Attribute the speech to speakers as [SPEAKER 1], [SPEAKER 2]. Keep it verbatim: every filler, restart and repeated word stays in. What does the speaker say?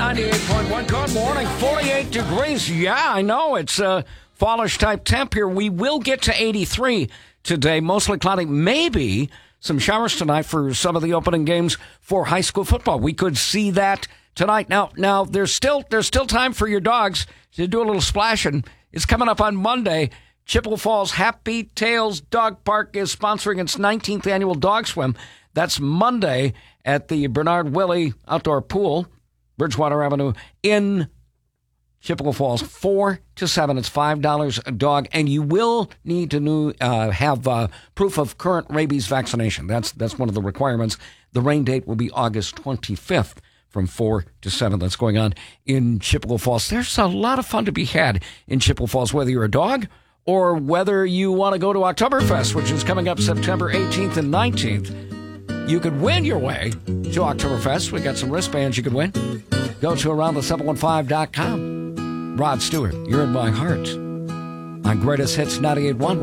[SPEAKER 1] ninety-eight point one. Good morning. forty-eight degrees. Yeah, I know. It's a fallish type temp here. We will get to eighty-three today. Mostly cloudy. Maybe some showers tonight for some of the opening games for high school football. We could see that tonight. Now, now there's still there's still time for your dogs to do a little splashing. It's coming up on Monday. Chippewa Falls Happy Tails Dog Park is sponsoring its nineteenth annual dog swim. That's Monday at the Bernard Willey Outdoor Pool, Bridgewater Avenue in Chippewa Falls, four to seven. It's five dollars a dog, and you will need to new, uh, have uh, proof of current rabies vaccination. That's that's one of the requirements. The rain date will be August twenty-fifth from four to seven. That's going on in Chippewa Falls. There's a lot of fun to be had in Chippewa Falls, whether you're a dog or whether you want to go to Oktoberfest, which is coming up September eighteenth and nineteenth. You could win your way to Oktoberfest. We got some wristbands you could win. Go to around the seven one five dot com. Rod Stewart, you're in my heart. On Greatest Hits ninety-eight point one.